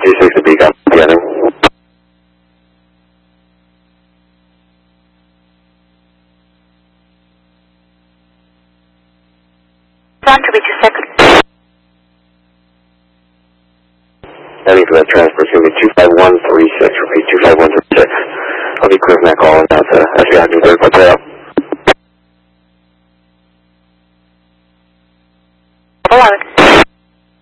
226 to be together. On to be 26. Heading for that transport, it's going to be 25136. Repeat, 25136. I'll be clear from that call.